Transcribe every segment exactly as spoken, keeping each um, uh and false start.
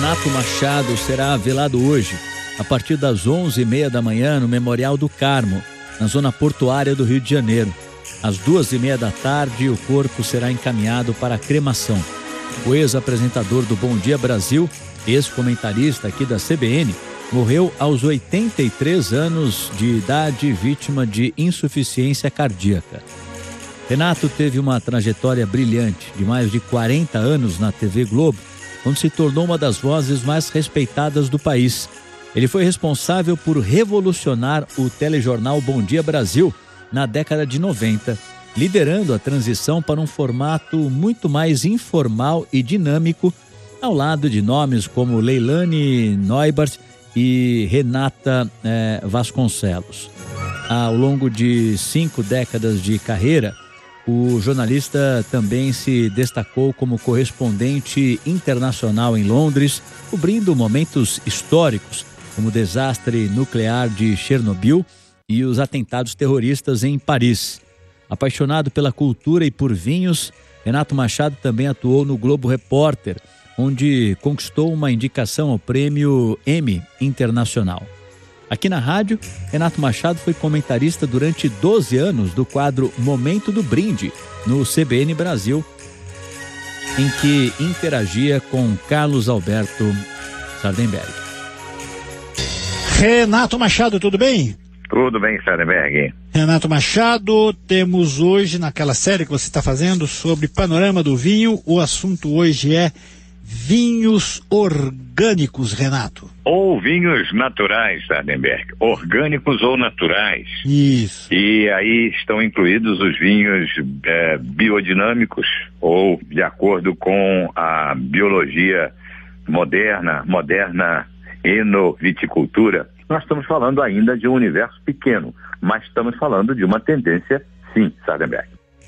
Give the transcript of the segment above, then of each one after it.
Renato Machado será velado hoje, a partir das onze e meia da manhã, no Memorial do Carmo, na zona portuária do Rio de Janeiro. Às duas e meia da tarde, o corpo será encaminhado para a cremação. O ex-apresentador do Bom Dia Brasil, ex-comentarista aqui da C B N, morreu aos oitenta e três anos de idade, vítima de insuficiência cardíaca. Renato teve uma trajetória brilhante de mais de quarenta anos na T V Globo, onde se tornou uma das vozes mais respeitadas do país. Ele foi responsável por revolucionar o telejornal Bom Dia Brasil na década de noventa, liderando a transição para um formato muito mais informal e dinâmico, ao lado de nomes como Leilani Neubart e Renata eh, Vasconcelos. Ao longo de cinco décadas de carreira, o jornalista também se destacou como correspondente internacional em Londres, cobrindo momentos históricos, como o desastre nuclear de Chernobyl e os atentados terroristas em Paris. Apaixonado pela cultura e por vinhos, Renato Machado também atuou no Globo Repórter, onde conquistou uma indicação ao prêmio Emmy Internacional. Aqui na rádio, Renato Machado foi comentarista durante doze anos do quadro Momento do Brinde, no C B N Brasil, em que interagia com Carlos Alberto Sardenberg. Renato Machado, tudo bem? Tudo bem, Sardenberg. Renato Machado, temos hoje, naquela série que você está fazendo sobre Panorama do Vinho, o assunto hoje é vinhos orgânicos, Renato. Ou vinhos naturais, Sardenberg. Orgânicos ou naturais. Isso. E aí estão incluídos os vinhos é, biodinâmicos, ou de acordo com a biologia moderna, moderna enoviticultura. Nós estamos falando ainda de um universo pequeno, mas estamos falando de uma tendência, sim, Sardenberg.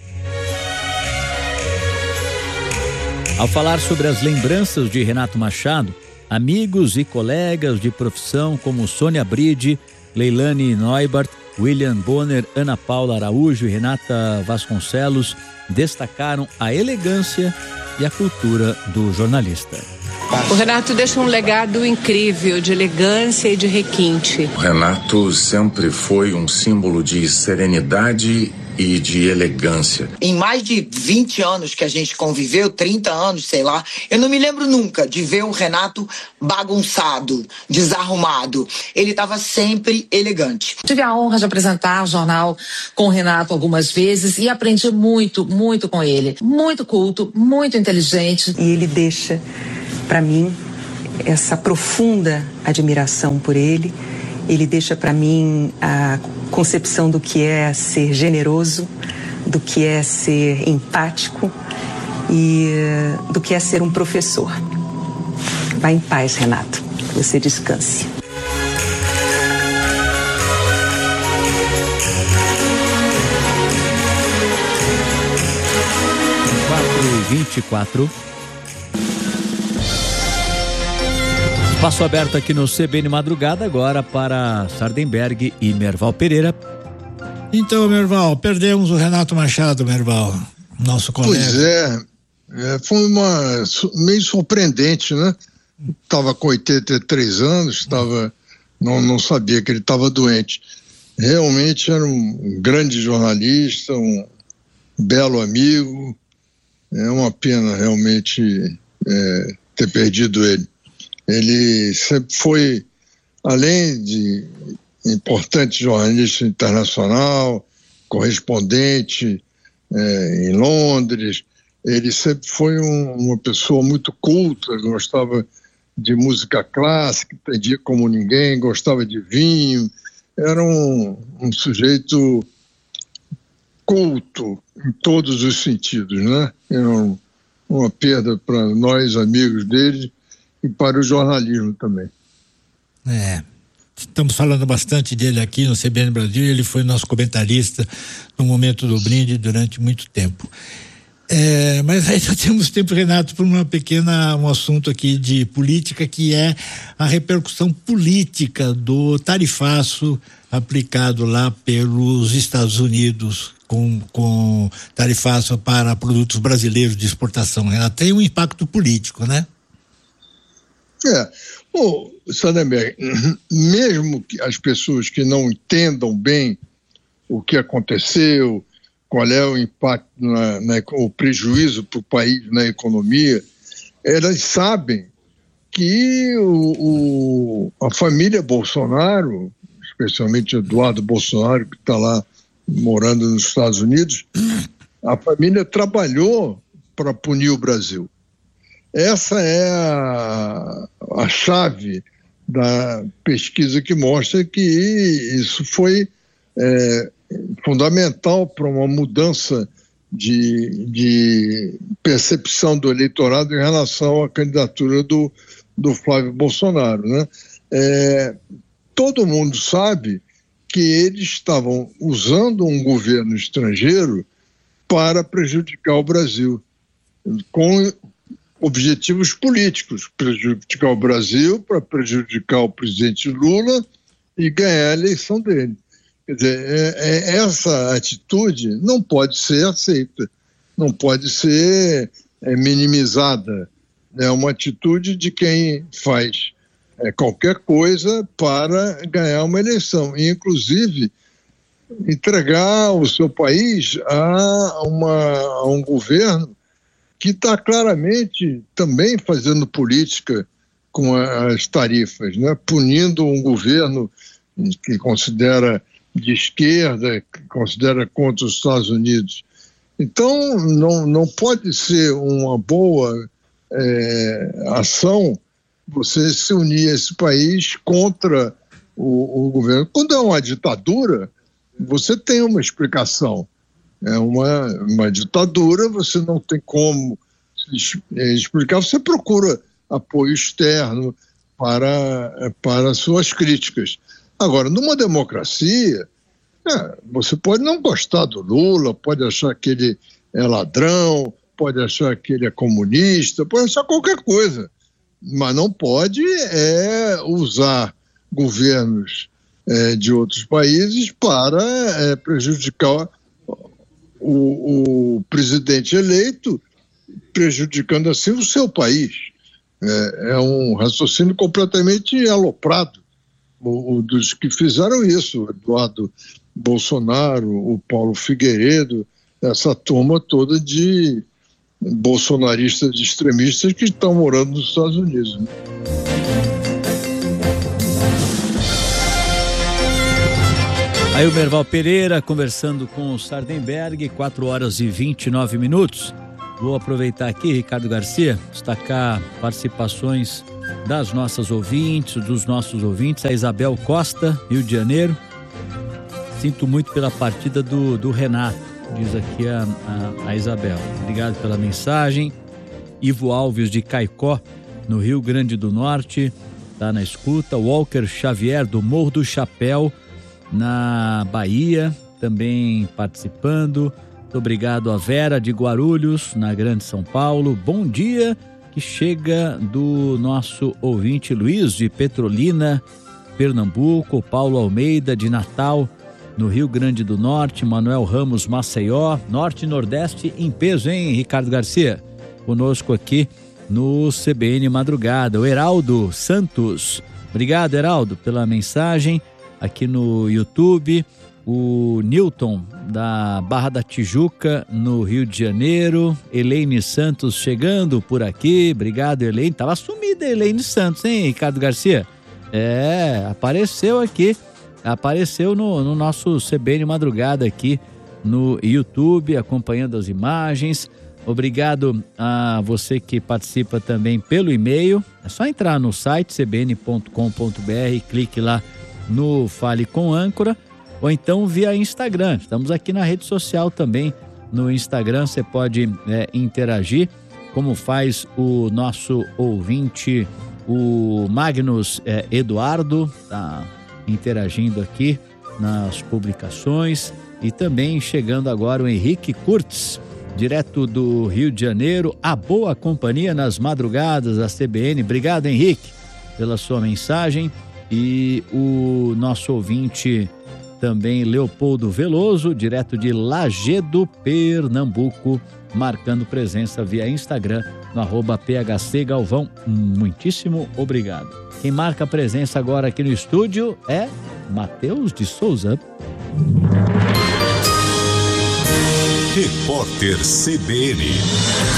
Ao falar sobre as lembranças de Renato Machado, amigos e colegas de profissão como Sônia Bride, Leilani Neubart, William Bonner, Ana Paula Araújo e Renata Vasconcelos destacaram a elegância e a cultura do jornalista. O Renato deixa um legado incrível de elegância e de requinte. O Renato sempre foi um símbolo de serenidade e de elegância. Em mais de vinte anos que a gente conviveu, trinta anos, sei lá, eu não me lembro nunca de ver o Renato bagunçado, desarrumado. Ele estava sempre elegante. Tive a honra de apresentar o jornal com o Renato algumas vezes e aprendi muito, muito com ele. Muito culto, muito inteligente. E ele deixa, para mim, essa profunda admiração por ele. Ele deixa para mim a concepção do que é ser generoso, do que é ser empático e do que é ser um professor. Vá em paz, Renato. Que você descanse. quatro e vinte e quatro. Espaço aberto aqui no C B N Madrugada, agora para Sardenberg e Merval Pereira. Então, Merval, perdemos o Renato Machado, Merval, nosso colega. Pois é, é foi uma, meio surpreendente, né? Estava com oitenta e três anos, tava, não, não sabia que ele estava doente. Realmente era um grande jornalista, um belo amigo. É uma pena realmente é, ter perdido ele. Ele sempre foi, além de importante jornalista internacional, correspondente é, em Londres, ele sempre foi um, uma pessoa muito culta, gostava de música clássica, entendia como ninguém, gostava de vinho, era um, um sujeito culto em todos os sentidos, né? Era um, uma perda para nós, amigos dele, e para o jornalismo também. É, estamos falando bastante dele aqui no C B N Brasil, ele foi nosso comentarista no Momento do Brinde durante muito tempo. É, mas ainda temos tempo, Renato, para uma pequena, um assunto aqui de política, que é a repercussão política do tarifaço aplicado lá pelos Estados Unidos com, com tarifaço para produtos brasileiros de exportação. Renato, tem um impacto político, né? É, o Sardenberg, mesmo que as pessoas que não entendam bem o que aconteceu, qual é o impacto, na, na, o prejuízo para o país na economia, elas sabem que o, o, a família Bolsonaro, especialmente Eduardo Bolsonaro, que está lá morando nos Estados Unidos, a família trabalhou para punir o Brasil. Essa é a, a chave da pesquisa que mostra que isso foi é, fundamental para uma mudança de, de percepção do eleitorado em relação à candidatura do, do Flávio Bolsonaro, né? É, todo mundo sabe que eles estavam usando um governo estrangeiro para prejudicar o Brasil, com objetivos políticos, prejudicar o Brasil para prejudicar o presidente Lula e ganhar a eleição dele. Quer dizer, é, é, essa atitude não pode ser aceita, não pode ser é, minimizada. É uma atitude de quem faz é, qualquer coisa para ganhar uma eleição, e inclusive entregar o seu país a, uma, a um governo que está claramente também fazendo política com as tarifas, né? Punindo um governo que considera de esquerda, que considera contra os Estados Unidos. Então, não, não pode ser uma boa é, ação você se unir a esse país contra o, o governo. Quando é uma ditadura, você tem uma explicação. É uma, uma ditadura, você não tem como explicar, você procura apoio externo para, para suas críticas. Agora, numa democracia, é, você pode não gostar do Lula, pode achar que ele é ladrão, pode achar que ele é comunista, pode achar qualquer coisa, mas não pode é, usar governos é, de outros países para é, prejudicar O, o presidente eleito, prejudicando assim o seu país. É, é um raciocínio completamente aloprado, o, o dos que fizeram isso, o Eduardo Bolsonaro, o Paulo Figueiredo, essa turma toda de bolsonaristas extremistas que estão morando nos Estados Unidos. Né? Aí o Merval Pereira conversando com o Sardenberg, quatro horas e vinte e nove minutos. Vou aproveitar aqui, Ricardo Garcia, destacar participações das nossas ouvintes, dos nossos ouvintes. A Isabel Costa, Rio de Janeiro. Sinto muito pela partida do, do Renato, diz aqui a, a, a Isabel. Obrigado pela mensagem. Ivo Alves de Caicó, no Rio Grande do Norte, está na escuta. Walker Xavier, do Morro do Chapéu, na Bahia, também participando. Muito obrigado a Vera de Guarulhos, na Grande São Paulo. Bom dia, que chega do nosso ouvinte Luiz de Petrolina, Pernambuco. Paulo Almeida de Natal, no Rio Grande do Norte. Manuel Ramos, Maceió. Norte e Nordeste em peso, hein, Ricardo Garcia? Conosco aqui no C B N Madrugada. O Heraldo Santos, obrigado, Heraldo, pela mensagem aqui no YouTube. O Newton da Barra da Tijuca, no Rio de Janeiro. Elaine Santos chegando por aqui, obrigado, Elaine. Tava sumida a Elaine Santos, hein, Ricardo Garcia? É, apareceu aqui, apareceu no, no nosso C B N Madrugada aqui no YouTube, acompanhando as imagens. Obrigado a você que participa também pelo e-mail. É só entrar no site c b n ponto com ponto b r, clique lá no Fale com Âncora, ou então via Instagram. Estamos aqui na rede social também. No Instagram você pode é, interagir, como faz o nosso ouvinte, o Magnus é, Eduardo, tá interagindo aqui nas publicações. E também chegando agora o Henrique Kurtz, direto do Rio de Janeiro, a boa companhia nas madrugadas da C B N. Obrigado, Henrique, pela sua mensagem. E o nosso ouvinte também Leopoldo Veloso, direto de Lagedo, Pernambuco, marcando presença via Instagram no arroba P H C Galvão. Muitíssimo obrigado. Quem marca presença agora aqui no estúdio é Matheus de Souza. Repórter C B N.